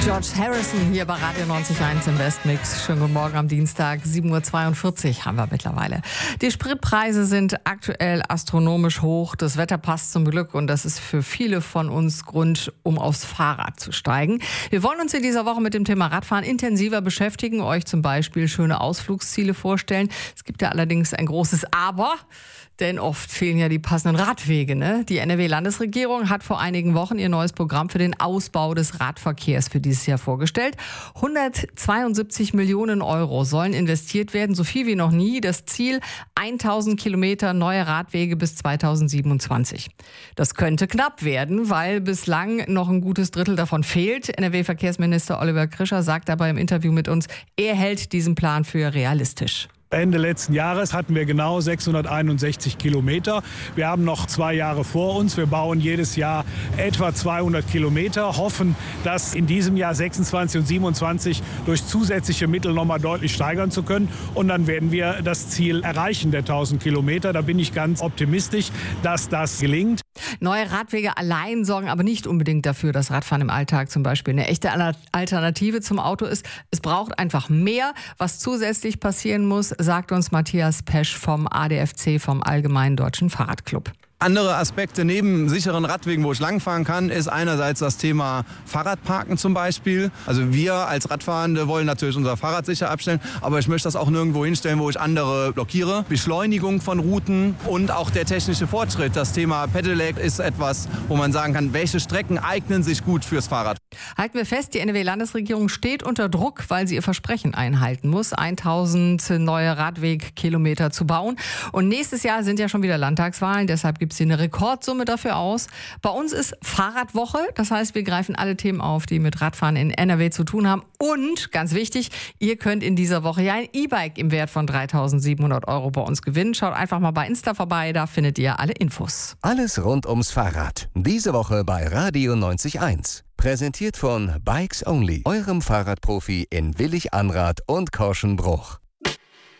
George Harrison hier bei Radio 90.1 im Westmix. Schönen guten Morgen am Dienstag, 7.42 Uhr haben wir mittlerweile. Die Spritpreise sind aktuell astronomisch hoch. Das Wetter passt zum Glück und das ist für viele von uns Grund, um aufs Fahrrad zu steigen. Wir wollen uns in dieser Woche mit dem Thema Radfahren intensiver beschäftigen, euch zum Beispiel schöne Ausflugsziele vorstellen. Es gibt ja allerdings ein großes Aber. Denn oft fehlen ja die passenden Radwege. Ne? Die NRW-Landesregierung hat vor einigen Wochen ihr neues Programm für den Ausbau des Radverkehrs für dieses Jahr vorgestellt. 172 Millionen Euro sollen investiert werden, so viel wie noch nie. Das Ziel 1000 Kilometer neue Radwege bis 2027. Das könnte knapp werden, weil bislang noch ein gutes Drittel davon fehlt. NRW-Verkehrsminister Oliver Krischer sagt dabei im Interview mit uns, er hält diesen Plan für realistisch. Ende letzten Jahres hatten wir genau 661 Kilometer. Wir haben noch 2 Jahre vor uns. Wir bauen jedes Jahr etwa 200 Kilometer, hoffen, das in diesem Jahr 26 und 27 durch zusätzliche Mittel noch mal deutlich steigern zu können. Und dann werden wir das Ziel erreichen der 1000 Kilometer. Da bin ich ganz optimistisch, dass das gelingt. Neue Radwege allein sorgen aber nicht unbedingt dafür, dass Radfahren im Alltag zum Beispiel eine echte Alternative zum Auto ist. Es braucht einfach mehr, was zusätzlich passieren muss, sagt uns Matthias Pesch vom ADFC, vom Allgemeinen Deutschen Fahrradclub. Andere Aspekte neben sicheren Radwegen, wo ich langfahren kann, ist einerseits das Thema Fahrradparken zum Beispiel. Also wir als Radfahrende wollen natürlich unser Fahrrad sicher abstellen, aber ich möchte das auch nirgendwo hinstellen, wo ich andere blockiere. Beschleunigung von Routen und auch der technische Fortschritt. Das Thema Pedelec ist etwas, wo man sagen kann, welche Strecken eignen sich gut fürs Fahrrad. Halten wir fest, die NRW-Landesregierung steht unter Druck, weil sie ihr Versprechen einhalten muss, 1000 neue Radwegkilometer zu bauen. Und nächstes Jahr sind ja schon wieder Landtagswahlen, deshalb gibt es hier eine Rekordsumme dafür aus. Bei uns ist Fahrradwoche, das heißt, wir greifen alle Themen auf, die mit Radfahren in NRW zu tun haben. Und, ganz wichtig, ihr könnt in dieser Woche ja ein E-Bike im Wert von 3.700 Euro bei uns gewinnen. Schaut einfach mal bei Insta vorbei, da findet ihr alle Infos. Alles rund ums Fahrrad. Diese Woche bei Radio 90.1. Präsentiert von Bikes Only, eurem Fahrradprofi in Willig-Anrath und Korschenbruch.